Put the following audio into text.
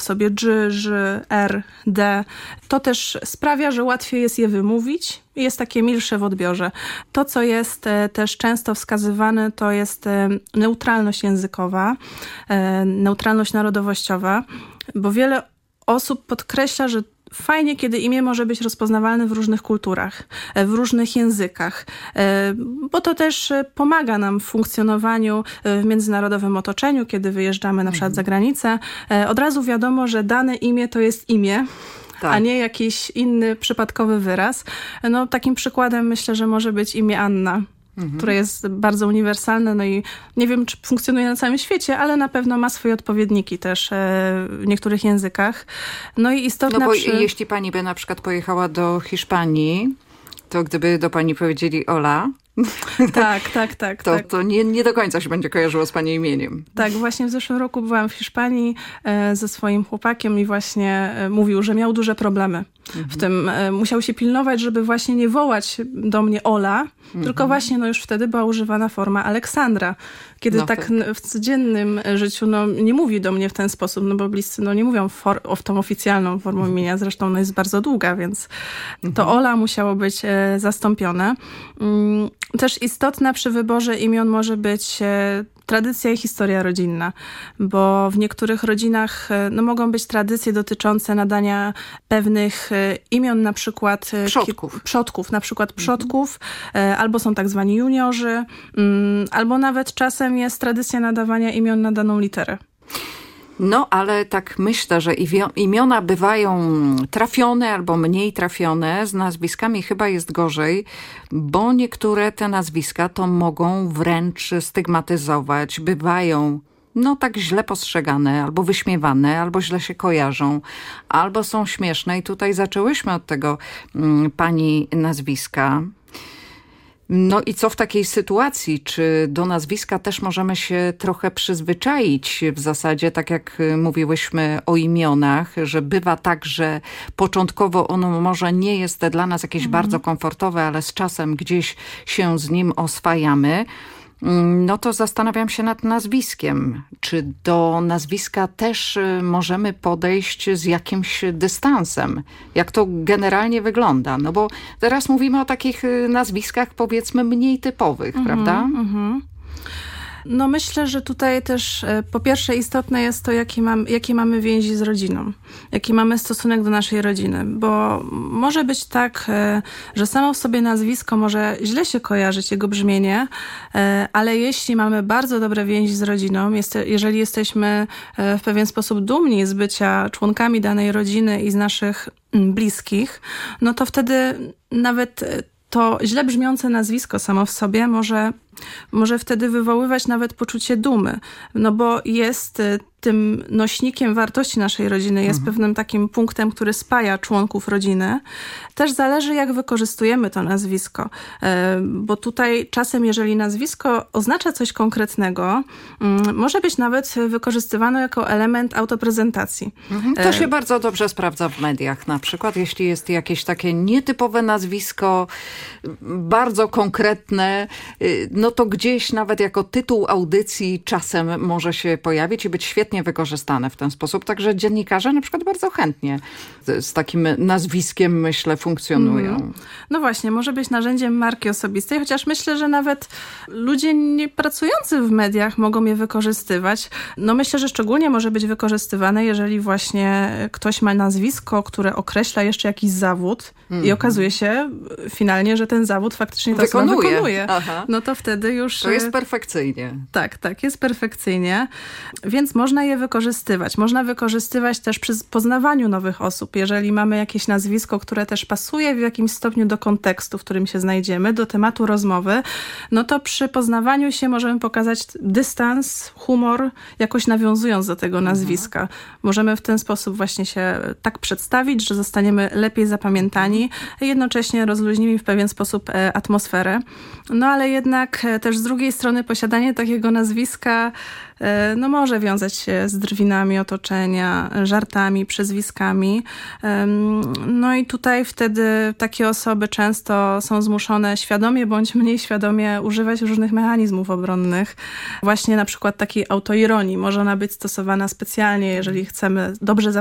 sobie G, Ż, R, D. To też sprawia, że łatwiej jest je wymówić i jest takie milsze w odbiorze. To, co jest też często wskazywane, to jest neutralność językowa, neutralność narodowościowa, bo wiele osób podkreśla, że fajnie, kiedy imię może być rozpoznawalne w różnych kulturach, w różnych językach, bo to też pomaga nam w funkcjonowaniu w międzynarodowym otoczeniu, kiedy wyjeżdżamy na przykład za granicę. Od razu wiadomo, że dane imię to jest imię, tak, a nie jakiś inny przypadkowy wyraz. No, takim przykładem myślę, że może być imię Anna, które jest bardzo uniwersalne, no i nie wiem, czy funkcjonuje na całym świecie, ale na pewno ma swoje odpowiedniki też w niektórych językach. No i istotna... No bo jeśli pani by na przykład pojechała do Hiszpanii, to gdyby do pani powiedzieli Ola, to nie do końca się będzie kojarzyło z pani imieniem. Tak, właśnie w zeszłym roku byłam w Hiszpanii ze swoim chłopakiem i właśnie mówił, że miał duże problemy w tym. Musiał się pilnować, żeby właśnie nie wołać do mnie Ola, tylko właśnie już wtedy była używana forma Aleksandra. Kiedy w codziennym życiu nie mówi do mnie w ten sposób, bo bliscy nie mówią tą oficjalną formą imienia, zresztą jest bardzo długa, więc to Ola musiało być zastąpione. Też istotna przy wyborze imion może być tradycja i historia rodzinna, bo w niektórych rodzinach mogą być tradycje dotyczące nadania pewnych imion, na przykład przodków, na przykład przodków, albo są tak zwani juniorzy, albo nawet czasem jest tradycja nadawania imion na daną literę. No, ale tak myślę, że imiona bywają trafione albo mniej trafione. Z nazwiskami chyba jest gorzej, bo niektóre te nazwiska to mogą wręcz stygmatyzować. Bywają tak źle postrzegane, albo wyśmiewane, albo źle się kojarzą, albo są śmieszne. I tutaj zaczęłyśmy od tego pani nazwiska. No i co w takiej sytuacji? Czy do nazwiska też możemy się trochę przyzwyczaić? W zasadzie, tak jak mówiłyśmy o imionach, że bywa tak, że początkowo ono może nie jest dla nas jakieś bardzo komfortowe, ale z czasem gdzieś się z nim oswajamy. No to zastanawiam się nad nazwiskiem. Czy do nazwiska też możemy podejść z jakimś dystansem? Jak to generalnie wygląda? No bo teraz mówimy o takich nazwiskach, powiedzmy, mniej typowych, prawda? No myślę, że tutaj też po pierwsze istotne jest to, jakie mamy więzi z rodziną, jaki mamy stosunek do naszej rodziny, bo może być tak, że samo w sobie nazwisko może źle się kojarzyć, jego brzmienie, ale jeśli mamy bardzo dobre więzi z rodziną, jeżeli jesteśmy w pewien sposób dumni z bycia członkami danej rodziny i z naszych bliskich, no to wtedy nawet to źle brzmiące nazwisko samo w sobie może wtedy wywoływać nawet poczucie dumy, no bo jest tym nośnikiem wartości naszej rodziny, jest pewnym takim punktem, który spaja członków rodziny. Też zależy, jak wykorzystujemy to nazwisko, bo tutaj czasem, jeżeli nazwisko oznacza coś konkretnego, może być nawet wykorzystywane jako element autoprezentacji. To się bardzo dobrze sprawdza w mediach. Na przykład, jeśli jest jakieś takie nietypowe nazwisko, bardzo konkretne, no to gdzieś nawet jako tytuł audycji czasem może się pojawić i być świetnie wykorzystane w ten sposób. Także dziennikarze na przykład bardzo chętnie z takim nazwiskiem, myślę, funkcjonują. No właśnie, może być narzędziem marki osobistej, chociaż myślę, że nawet ludzie nie pracujący w mediach mogą je wykorzystywać. No myślę, że szczególnie może być wykorzystywane, jeżeli właśnie ktoś ma nazwisko, które określa jeszcze jakiś zawód i okazuje się finalnie, że ten zawód faktycznie ta osoba wykonuje. No to wtedy już... To jest perfekcyjnie. Tak, jest perfekcyjnie. Więc można je wykorzystywać. Można wykorzystywać też przy poznawaniu nowych osób. Jeżeli mamy jakieś nazwisko, które też pasuje w jakimś stopniu do kontekstu, w którym się znajdziemy, do tematu rozmowy, no to przy poznawaniu się możemy pokazać dystans, humor, jakoś nawiązując do tego nazwiska. Możemy w ten sposób właśnie się tak przedstawić, że zostaniemy lepiej zapamiętani, jednocześnie rozluźnimy w pewien sposób atmosferę. No ale jednak też z drugiej strony posiadanie takiego nazwiska no może wiązać się z drwinami otoczenia, żartami, przezwiskami. No i tutaj wtedy takie osoby często są zmuszone świadomie bądź mniej świadomie używać różnych mechanizmów obronnych. Właśnie na przykład takiej autoironii. Może ona być stosowana specjalnie, jeżeli chcemy dobrze